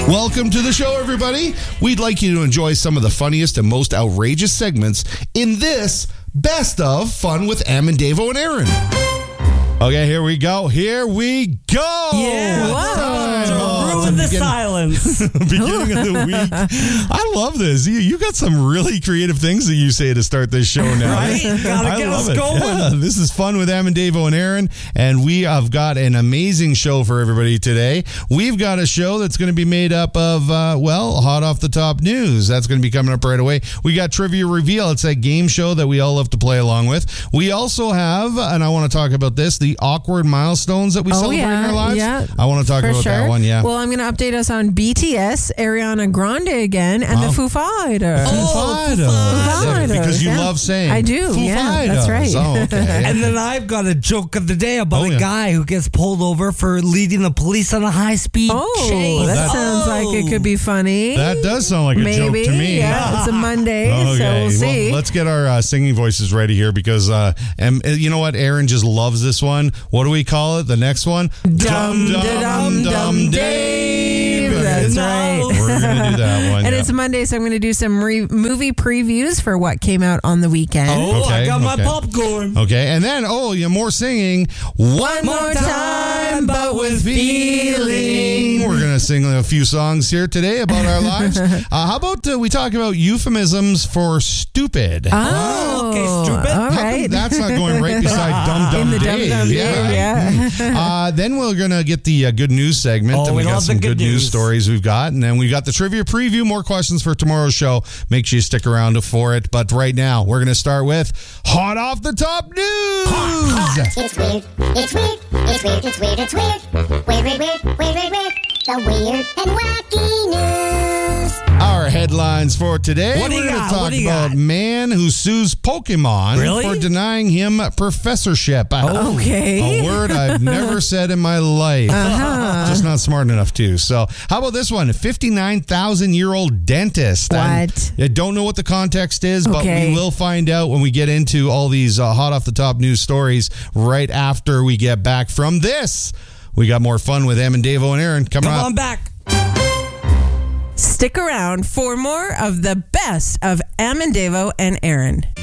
Welcome to the show, everybody. We'd like you to enjoy some of the funniest and most outrageous segments in this Best of Fun with Em and Davo and Aaron. Okay, here we go. Here we go. Yeah. Ruin the silence. Beginning of the week. I love this. You got some really creative things that you say to start this show now. Right? Gotta get us going. Yeah, this is Fun with Em and Davo and Aaron, and we have got an amazing show for everybody today. We've got a show that's going to be made up of, hot off the top news. That's going to be coming up right away. We got Trivia Reveal. It's that game show that we all love to play along with. We also have, and I want to talk about this, the awkward milestones that we celebrate in our lives. Yeah, I want to talk about that one, yeah. Well, I'm going to update us on BTS, Ariana Grande again, and the Foo Fighters. Foo Fighters. Because you love saying I do, Foo Fighters. That's right. Oh, okay. And then I've got a joke of the day about a guy who gets pulled over for leading the police on a high-speed chase. That sounds like it could be funny. That does sound like a joke to me. Yeah, it's a Monday, so we'll see. Well, let's get our singing voices ready here because, and you know what? Aaron just loves this one. What do we call it? The next one? Dum Dum Dum Dave. That's right. We're going to do that one. And it's Monday, so I'm going to do some movie previews for what came out on the weekend. I got my popcorn. Okay, and then, more singing. One more time, but with feeling. We're going to sing a few songs here today about our lives. How about we talk about euphemisms for stupid? Oh, okay, stupid. All right. That's not going right beside Dum Dum Dave. Dum Dum Dave, yeah. Then we're going to get the good news segment. And we got some good news stories we've got. And then we've got the trivia preview, more questions for tomorrow's show. Make sure you stick around for it. But right now, we're going to start with Hot Off the Top News. It's weird. It's weird. It's weird. It's weird. It's weird. Weird, weird, weird, weird, weird, weird. The weird and wacky news. Our headlines for today. What do you We're going got? to talk about man who sues Pokemon for denying him professorship. Okay. A word I've never said in my life. Just not smart enough to. So how about this one? A 59,000-year-old dentist. What? I don't know what the context is, but we will find out when we get into all these hot off the top news stories right after we get back from this. We got more fun with Em and Davo and Aaron coming up. Come on back. Stick around for more of the best of Em and Davo and Aaron.